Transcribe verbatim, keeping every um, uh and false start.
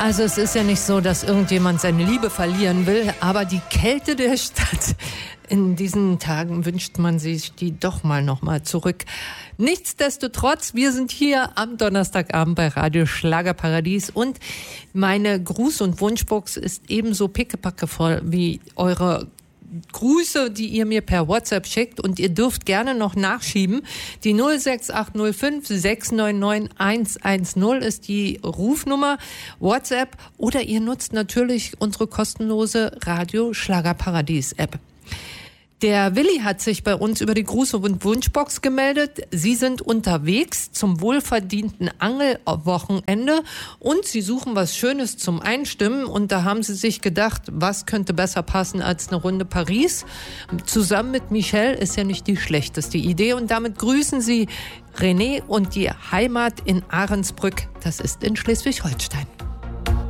Also es ist ja nicht so, dass irgendjemand seine Liebe verlieren will, aber die Kälte der Stadt, in diesen Tagen wünscht man sich die doch mal noch mal zurück. Nichtsdestotrotz, wir sind hier am Donnerstagabend bei Radio Schlagerparadies und meine Gruß- und Wunschbox ist ebenso pickepacke voll wie eure Grüße, die ihr mir per WhatsApp schickt, und ihr dürft gerne noch nachschieben. Die null sechs acht null fünf sechs neun neun eins eins null ist die Rufnummer WhatsApp, oder ihr nutzt natürlich unsere kostenlose Radio Schlagerparadies App. Der Willi hat sich bei uns über die Gruß- und Wunschbox gemeldet. Sie sind unterwegs zum wohlverdienten Angelwochenende und sie suchen was Schönes zum Einstimmen. Und da haben sie sich gedacht, was könnte besser passen als eine Runde Paris? Zusammen mit Michelle ist ja nicht die schlechteste Idee. Und damit grüßen sie René und die Heimat in Ahrensbrück. Das ist in Schleswig-Holstein.